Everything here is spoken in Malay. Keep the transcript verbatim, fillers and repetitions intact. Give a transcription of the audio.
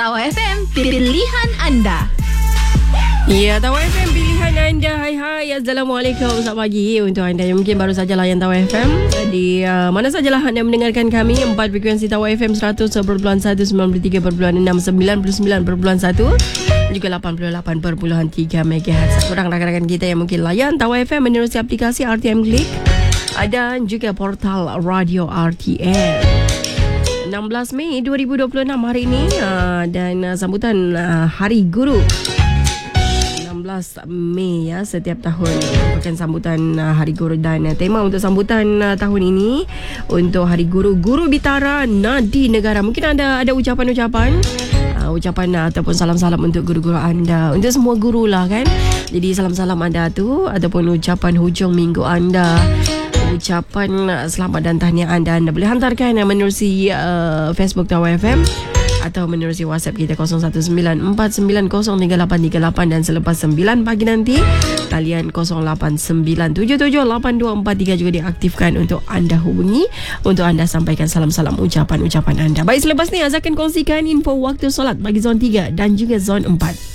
Tawa F M, pilihan anda. Ya, Tawa F M pilihan anda. Hai hai, Assalamualaikum. Selamat pagi untuk anda yang mungkin baru saja layan Tawa F M. Di uh, mana sajalah anda mendengarkan kami. Empat frekuensi Tawa F M seratus perpuluhan satu, sembilan puluh tiga perpuluhan enam, sembilan puluh sembilan perpuluhan satu, juga lapan puluh lapan perpuluhan tiga megahertz. Kurang rakan-rakan kita yang mungkin layan Tawa F M menerusi aplikasi R T M Click dan juga portal Radio R T M. enam belas Mei dua ribu dua puluh enam hari ini uh, dan uh, sambutan uh, Hari Guru enam belas Mei ya, setiap tahun merupakan sambutan uh, Hari Guru, dan uh, tema untuk sambutan uh, tahun ini untuk Hari Guru, Guru Bitara Nadi Negara. Mungkin ada ada ucapan-ucapan uh, ucapan uh, ataupun salam-salam untuk guru-guru anda, untuk semua guru lah kan. Jadi salam-salam anda tu ataupun ucapan hujung minggu anda, ucapan selamat dan tahniah anda, anda boleh hantarkan menerusi uh, Facebook Tawa F M atau menerusi WhatsApp kita kosong satu sembilan empat sembilan kosong tiga lapan tiga lapan, dan selepas sembilan pagi nanti talian kosong lapan sembilan tujuh tujuh lapan dua empat tiga juga diaktifkan untuk anda hubungi, untuk anda sampaikan salam-salam ucapan-ucapan anda. Baik, selepas ni Azhar akan kongsikan info waktu solat bagi zon tiga dan juga zon empat.